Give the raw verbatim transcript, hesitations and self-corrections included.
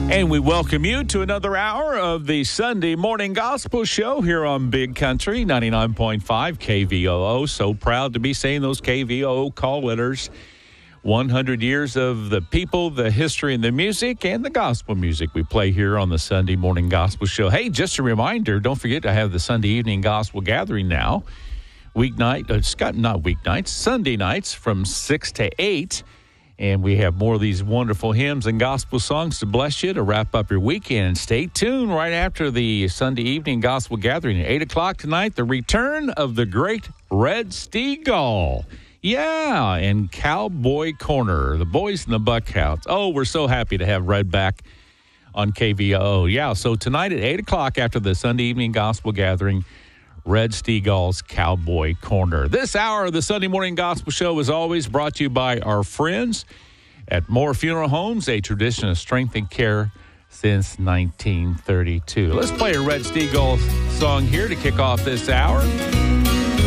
And we welcome you to another hour of the Sunday Morning Gospel Show here on Big Country ninety-nine point five K V O O. So proud to be saying those K V O O call letters. one hundred years of the people, the history, and the music, and the gospel music we play here on the Sunday Morning Gospel Show. Hey, just a reminder, don't forget to have the Sunday evening gospel gathering now. Weeknight, uh, it's got, not weeknights, Sunday nights from six to eight. And we have more of these wonderful hymns and gospel songs to bless you to wrap up your weekend. Stay tuned right after the Sunday evening gospel gathering at eight o'clock tonight, the return of the great Red Steagall. Yeah, and Cowboy Corner, the boys and the Buckhounds. Oh, we're so happy to have Red back on K V O O. Yeah, so tonight at eight o'clock after the Sunday evening gospel gathering, Red Steagall's Cowboy Corner. This hour of the Sunday Morning Gospel Show is always brought to you by our friends at Moore Funeral Homes, a tradition of strength and care since nineteen thirty-two. Let's play a Red Steagall song here to kick off this hour.